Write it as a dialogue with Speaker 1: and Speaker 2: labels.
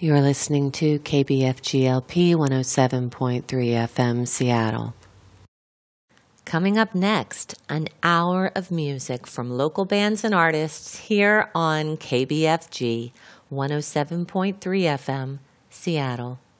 Speaker 1: You're listening to KBFGLP 107.3 FM Seattle. Coming up next, an hour of music from local bands and artists here on KBFG 107.3 FM Seattle.